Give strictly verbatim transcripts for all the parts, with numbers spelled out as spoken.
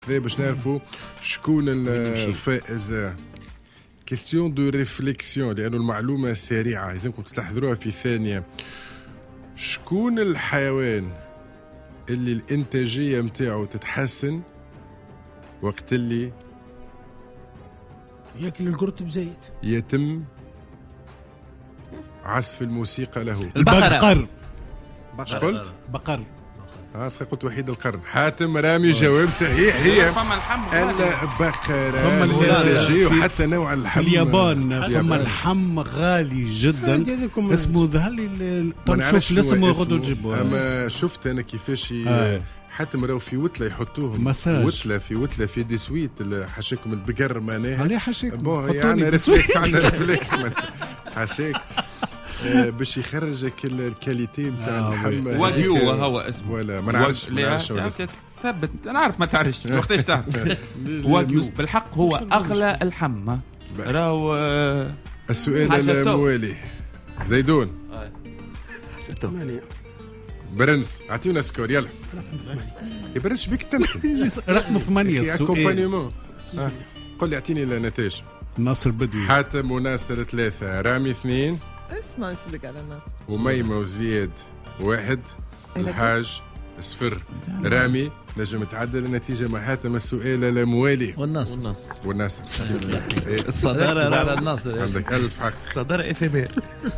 باش نعرفوا شكون الفائز. كيستيون دو ريفليكسيون لأنه المعلومة سريعة لازمكم تستحضروها في ثانية. شكون الحيوان اللي الإنتاجية متاعه تتحسن وقت اللي ياكل القرط بزيت يتم عزف الموسيقى له؟ البقر. اش قلت؟ بقر. اه قلت وحيد القرن. حاتم رامي جواب صحيح. هي فما الحم البقرة الإنتاجية وحتى نوع اللحم في اليابان فما اللحم غالي جدا اسمه ذهلي. نشوف الاسم غدو تجيبوه. اما شفت انا كيفاش آه. حتى مراو في وتله يحطوهم مساج. وتله في وتله في دي سويت حاشاكم البقر معناها. عليه حاشاك بون يعني ريفلكس عندنا ريفلكس حاشاك آه باش يخرجك الكاليتي نتاع آه اللحم. واغيو هو اسمه ولا ما نعرفش ما نعرفش ثبت. انا عارف ما تعرفش وقتاش تعرف. واغيو بالحق هو اغلى اللحم. راهو السؤال الموالي زيدون ثمانية برنس اعطيونا سكور يلا. يا برنس بيك تمكن رقم ثمانية في اكومبانيمون. قل لي اعطيني النتائج. ناصر بدوي. حاتم وناصر ثلاثة، رامي اثنين، اسمع صدق على الناس، وميمة وزياد واحد، الحاج صفر. رامي نجم تعدل النتيجة مع حاتم. السؤال الموالي والناصر والناصر والناصر الصدارة على الناصر. عندك ألف حق. الصدارة إفيمير.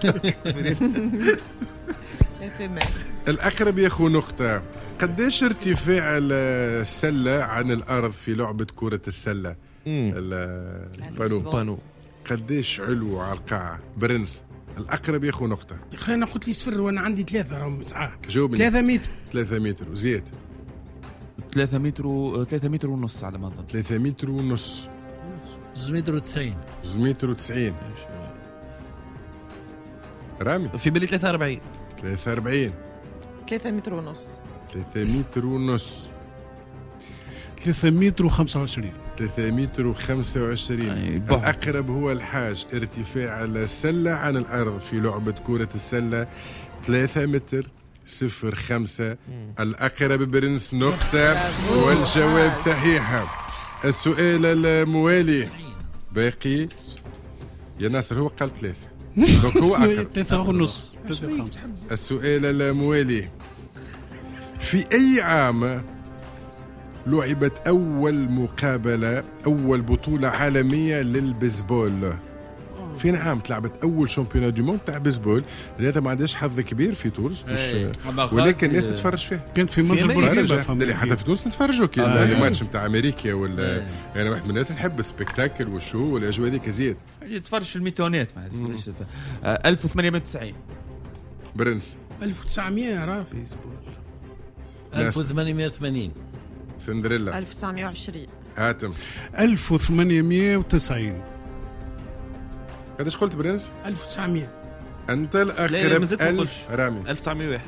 الأقرب ياخو نقطة. قديش ارتفاع السلة عن الأرض في لعبة كرة السلة؟ البانو بانو قديش علو على القاعة؟ برنس الأقرب ياخو نقطة. خلينا قلت لي صفر وانا عندي ثلاثة راهم ساعة. جاوبني. ثلاثة متر. ثلاثة متر. وزياد ثلاثة متر و ثلاثة متر ونص على ما أظن. ثلاثة متر ونص. زوز متر وتسعين. زوز متر وتسعين. رامي في بالي ثلاثة وأربعين. ثلاثة وأربعين. ثلاثة متر ونص. ثلاثة متر ونص. ثلاثة متر وخمسة وعشرين. ثلاثة متر وخمسة وعشرين. الأقرب هو الحاج. ارتفاع السلة عن الأرض في لعبة كرة السلة ثلاثة متر صفر خمسة. الأقرب برنس نقطة والجواب صحيحة. السؤال الموالي باقي يا ناصر. هو قال ثلاثة دونك هو أقرب. ثلاثة ونص. السؤال الموالي في أي عام لعبت أول مقابلة أول بطولة عالمية للبيسبول؟ فين عام تلعبت أول شامبيونات دي موند تاع بيسبول؟ لهذا ما عندهاش حظ كبير في تونس مش ولكن الناس تتفرج فيه. كانت في مصر بورقيبة اللي حتى في تونس نتفرجوا كي آه. الماتش نتاع أمريكا ولا آه. يعني واحد من الناس نحب السبيكتاكل والشو والأجواء هذيك زياد. تتفرج في الميتونات ما تتفرجش. ألف وثمانمائة وتسعين. برنس ألف وتسعمائة. راه بيسبول. ألف وثمانمائة وثمانين. سندريلا. ألف وتسعمائة وعشرين. هاتم. ألف وثمانمائة وتسعين. قداش قلت برنس؟ ألف وتسعمائة. أنت الأقرب. ألف. رامي ألف وتسعمائة وواحد.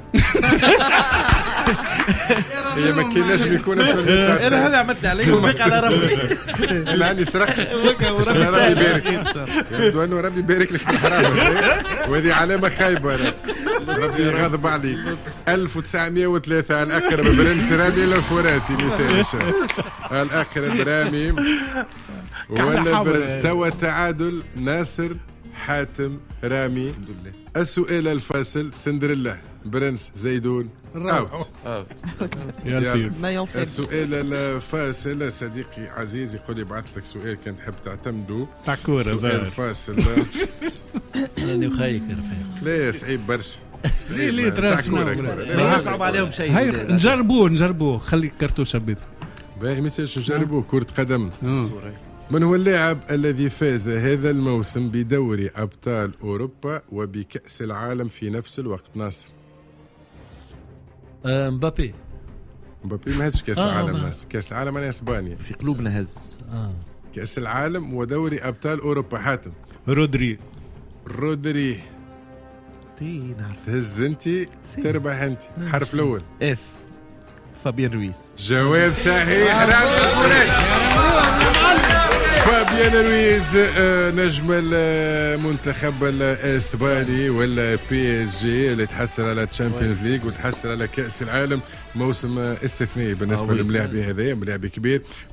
هي ما كايناش بيكون في أنا هلا عملت علي وباقي على ربي. أنا عندي سرقت. ربي يبارك. يبدو أنه ربي يبارك لك في الحرام وهذه علامة خايبة. ربي يغضب عليك. ألف وتسعمائة وثلاثة. الأقرب برنس رامي الفراتي مثال. الأقرب رامي ولا برنس. توا تعادل ناصر حاتم رامي. السؤال الفاصل سندريلا برنس زيدون اوت. السؤال الفاصل صديقي عزيز يقول يبعث لك سؤال كان تحب تعتمدوا تاع كورة. السؤال الفاصل راني خايك يا رفيق. لا صعيب برشا. ليه ليه تراس ما يصعب عليهم شيء. هاي نجربوه نجربوه خلي الكرتوش بيض. باهي مثالش نجربوه. كرة قدم. من هو اللاعب الذي فاز هذا الموسم بدوري أبطال أوروبا وبكأس العالم في نفس الوقت؟ ناصر. آه مبابي. مبابي ما هزش كأس آه العالم. آه ناس كأس العالم أنا إسبانيا في قلوبنا هز. آه. كأس العالم ودوري أبطال أوروبا. حاتم. رودري. رودري. تي نعرف. تهز أنت تربح أنت. حرف الأول إف. فابيان رويس. جواب صحيح. رامي الفراتي. فابيانا لويز نجم المنتخب الاسباني ولا بي اس جي اللي تحصل على تشامبيونز ليج وتحصل على كاس العالم. موسم استثنائي بالنسبه للاعب هذا، لاعب كبير.